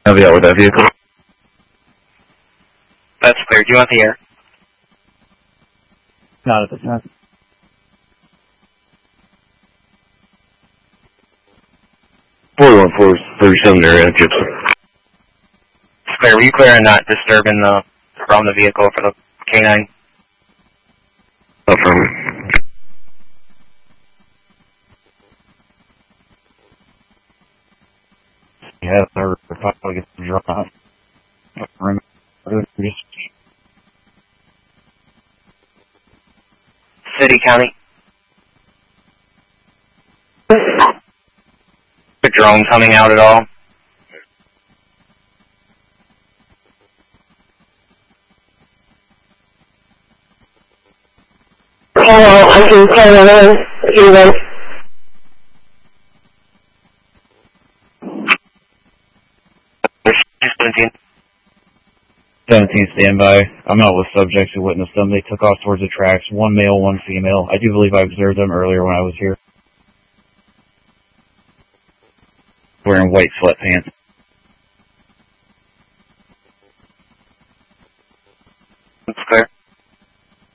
I'll be out with that vehicle. That's clear. Do you want the air? Not at the time. 41437 area, Gibson. It's clear. Were you clear on not disturbing around the vehicle for the K9? Affirmative. Yeah, they're probably get the drive. City, county? The drone coming out at all? Hello, I can call in. Even. 17 standby. I'm out with subjects who witnessed them. They took off towards the tracks. One male, one female. I do believe I observed them earlier when I was here. Wearing white sweatpants.